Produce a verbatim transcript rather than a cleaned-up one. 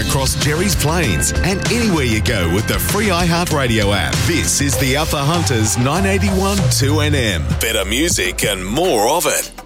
across Jerry's Plains and anywhere you go with the free iHeartRadio app. This is the Alpha Hunters nine eighty-one two N M. Better music and more of it.